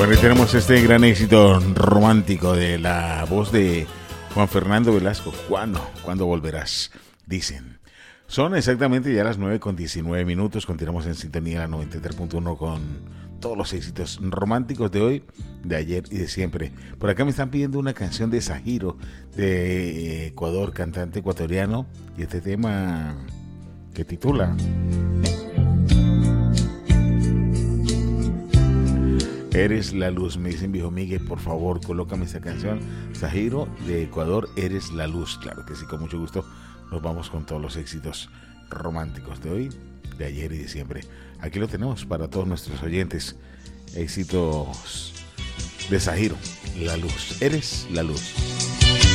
Bueno, y tenemos este gran éxito romántico de la voz de Juan Fernando Velasco. ¿Cuándo volverás? Dicen. Son exactamente ya las 9:19. Continuamos en sintonía la 93.1 con todos los éxitos románticos de hoy, de ayer y de siempre. Por acá me están pidiendo una canción de Zahiro, de Ecuador, cantante ecuatoriano, y este tema que titula Eres la luz. Me dicen, viejo Miguel, por favor, colócame esa canción. Zahiro, de Ecuador, Eres la luz. Claro que sí, con mucho gusto. Nos vamos con todos los éxitos románticos de hoy, de ayer y de siempre. Aquí lo tenemos para todos nuestros oyentes. Éxitos de Zahiro, La luz. Eres la luz.